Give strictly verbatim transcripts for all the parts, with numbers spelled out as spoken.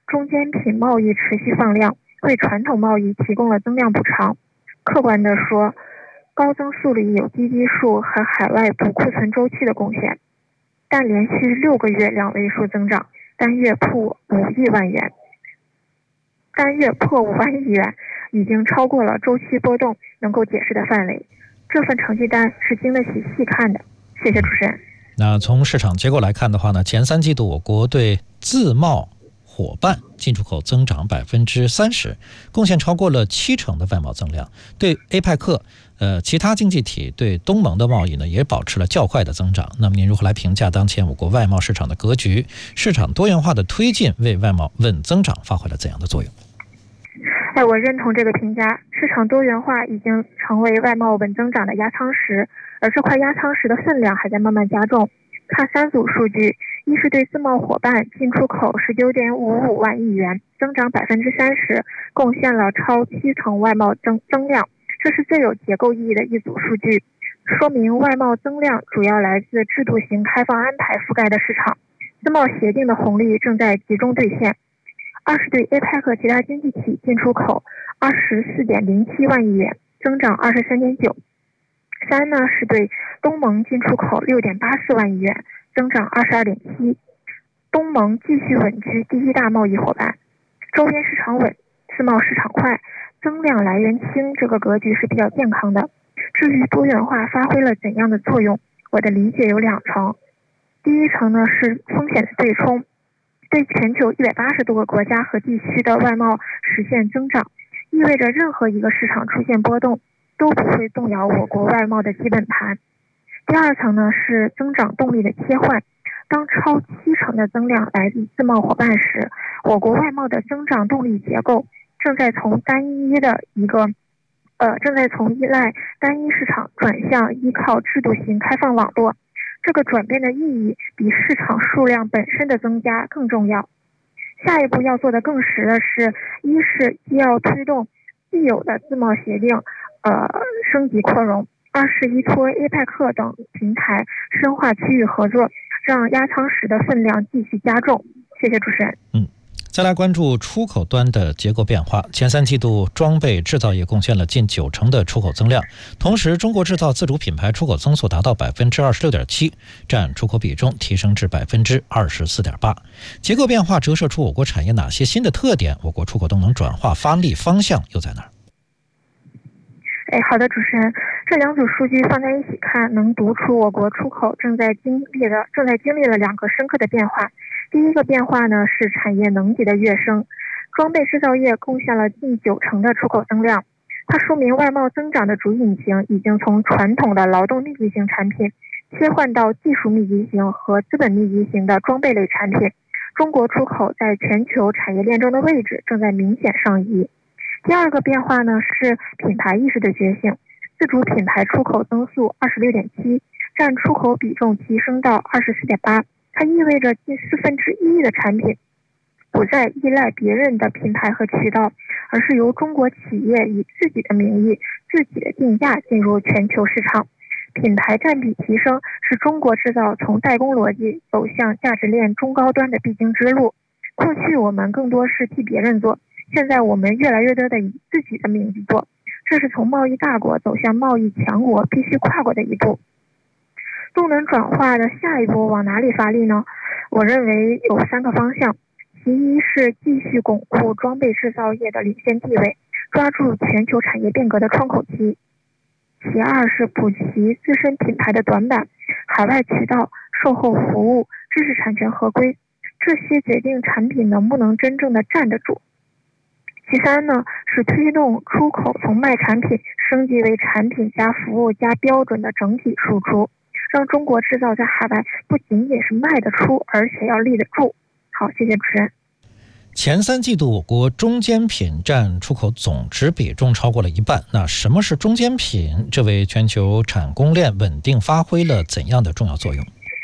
中间品贸易持续放量，为传统贸易提供了增量补偿。客观地说，高增速里有低基数和海外补库存周期的贡献，但连续六个月两位数增长，单月破五亿万元，单月破五万亿元，已经超过了周期波动能够解释的范围。这份成绩单是经得起细看的。谢谢主持人。 那从市场结构来看的话呢，前三季度我国对自贸伙伴进出口增长百分之三十，贡献超过了七成的外贸增量。对 A 派克呃其他经济体对东盟的贸易呢，也保持了较快的增长。那么您如何来评价当前我国外贸市场的格局？市场多元化的推进为外贸稳增长发挥了怎样的作用？ 哎，我认同这个评价。市场多元化已经成为外贸稳增长的压舱石，而这块压舱石的分量还在慢慢加重。看三组数据，一是对自贸伙伴进出口十九点五五万亿元，增长百分之三十，贡献了超七成外贸增增量，这是最有结构意义的一组数据，说明外贸增量主要来自制度型开放安排覆盖的市场，自贸协定的红利正在集中兑现。二是对 A 派克其他经济体进出口二十四点零七万亿元，增长二十三点九。三呢是对东盟进出口六点八四万亿元，增长二十二点七。东盟继续稳居第一大贸易伙伴，周边市场稳，自贸市场快，增量来源轻，这个格局是比较健康的。至于多元化发挥了怎样的作用，我的理解有两层。第一层呢是风险的对冲，对全球一百八十多个国家和地区的外贸实现增长，意味着任何一个市场出现波动都不会动摇我国外贸的基本盘。第二层呢是增长动力的切换，当超七成的增量来自自贸伙伴时，我国外贸的增长动力结构正在从单一的一个呃正在从依赖单一市场转向依靠制度型开放网络。这个转变的意义比市场数量本身的增加更重要。下一步要做的更实的是，一是既要推动既有的自贸协定呃升级扩容，二是依托 A 派克等平台深化区域合作，让压舱石的分量继续加重。谢谢主持人。 嗯。再来关注出口端的结构变化。前三季度装备制造业贡献了近九成的出口增量，同时中国制造自主品牌出口增速达到百分之二十六点七，占出口比重提升至百分之二十四点八。结构变化折射出我国产业哪些新的特点？我国出口动能转化发力方向又在哪儿？ 哎，好的，主持人，这两组数据放在一起看，能读出我国出口正在经历的正在经历了两个深刻的变化。第一个变化呢是产业能级的跃升，装备制造业贡献了近九成的出口增量，它说明外贸增长的主引擎已经从传统的劳动密集型产品切换到技术密集型和资本密集型的装备类产品。中国出口在全球产业链中的位置正在明显上移。第二个变化呢是品牌意识的觉醒，自主品牌出口增速二十六点七，占出口比重提升到二十四点八。它意味着近四分之一的产品不再依赖别人的品牌和渠道，而是由中国企业以自己的名义、自己的定价进入全球市场。品牌占比提升是中国制造从代工逻辑走向价值链中高端的必经之路。过去我们更多是替别人做，现在我们越来越多的以自己的名字做，这是从贸易大国走向贸易强国必须跨过的一步。动能转化的下一步往哪里发力呢？我认为有三个方向。其一是继续巩固装备制造业的领先地位，抓住全球产业变革的窗口期。其二是补齐自身品牌的短板，海外渠道、售后服务、知识产权合规，这些决定产品能不能真正的站得住。其三呢，是推动出口从卖产品升级为产品加服务加标准的整体输出，让中国制造在海外不仅仅是卖得出，而且要立得住。好，谢谢主持人。 前三季度我国中间品占出口总值比重超过了一半，那什么是中间品？这为全球产供链稳定发挥了怎样的重要作用？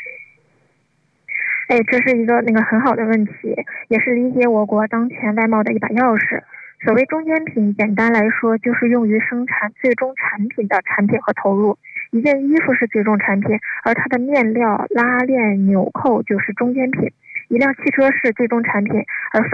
哎，这是一个那个很好的问题，也是理解我国当前外贸的一把钥匙。所谓中间品，简单来说就是用于生产最终产品的产品和投入。一件衣服是最终产品，而它的面料、拉链、纽扣就是中间品。一辆汽车是最终产品，而